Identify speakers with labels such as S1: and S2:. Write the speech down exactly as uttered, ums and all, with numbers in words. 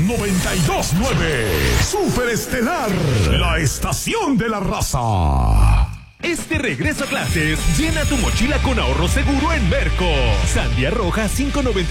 S1: noventa y dos punto nueve. Super Estelar, la estación de la raza.
S2: Este regreso a clases, llena tu mochila con ahorro seguro en Merco. Sandía roja cinco noventa